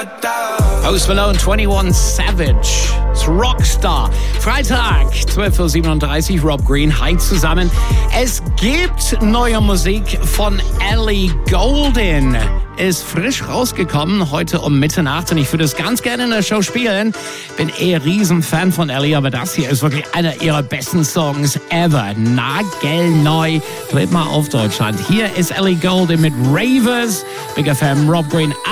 Post Malone, 21 Savage, Rockstar. Freitag, 12.37 Uhr, Rob Green, hi zusammen. Es gibt neue Musik von Ellie Goulding. Ist frisch rausgekommen, heute um Mitternacht, und ich würde es ganz gerne in der Show spielen. Bin Riesenfan von Ellie, aber das hier ist wirklich einer ihrer besten Songs ever. Nagelneu. Dreht mal auf Deutschland. Hier ist Ellie Goulding mit Ravers. Big FM, Rob Green.